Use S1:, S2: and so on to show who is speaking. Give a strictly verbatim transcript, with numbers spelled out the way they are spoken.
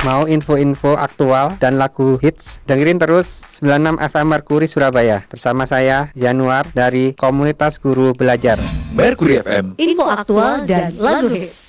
S1: Mau info-info aktual dan lagu hits? Dengerin terus sembilan puluh enam F M Mercury Surabaya bersama saya Januar dari Komunitas Guru Belajar.
S2: Mercury F M,
S3: info aktual dan lagu hits.